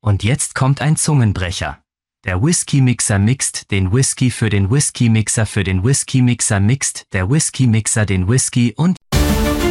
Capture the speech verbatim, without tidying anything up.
Und jetzt kommt ein Zungenbrecher. Der Whisky-Mixer mixt den Whisky für den Whisky-Mixer für den Whisky-Mixer mixt der Whisky-Mixer den Whisky und